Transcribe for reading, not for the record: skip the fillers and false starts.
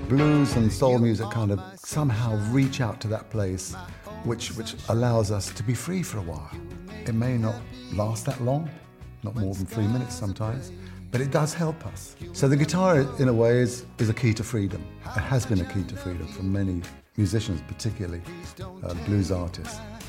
blues and soul music kind of somehow reach out to that place which allows us to be free for a while. It may not last that long, not more than 3 minutes sometimes, but it does help us. So the guitar, in a way, is a key to freedom. It has been a key to freedom for many musicians, particularly blues artists.